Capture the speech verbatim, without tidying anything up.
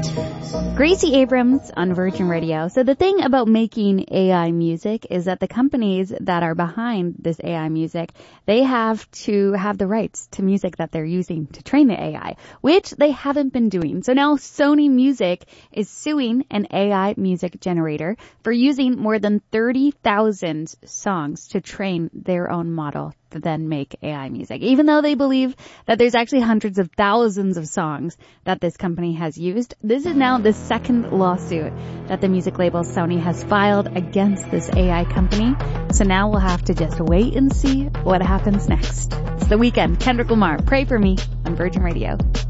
Gracie Abrams on Virgin Radio. So the thing about making A I music is that the companies that are behind this A I music, they have to have the rights to music that they're using to train the A I, which they haven't been doing. So now Sony Music is suing an A I music generator for using more than thirty thousand songs to train their own model to then make A I music, even though they believe that there's actually hundreds of thousands of songs that this company has used. This is now the second lawsuit that the music label Sony has filed against this A I company. So now we'll have to just wait and see what happens next. It's The Weeknd, Kendrick Lamar, Pray For Me on Virgin Radio.